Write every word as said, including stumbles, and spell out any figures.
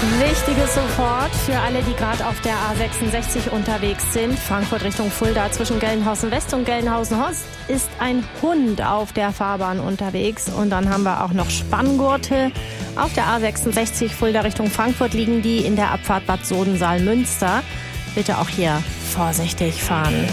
Wichtiges sofort für alle, die gerade auf der A sechsundsechzig unterwegs sind. Frankfurt Richtung Fulda zwischen Gelnhausen West und Gelnhausen Ost ist ein Hund auf der Fahrbahn unterwegs. Und dann haben wir auch noch Spanngurte. Auf der A sechsundsechzig Fulda Richtung Frankfurt liegen die in der Abfahrt Bad Sodensaal-Münster. Bitte auch hier vorsichtig fahren.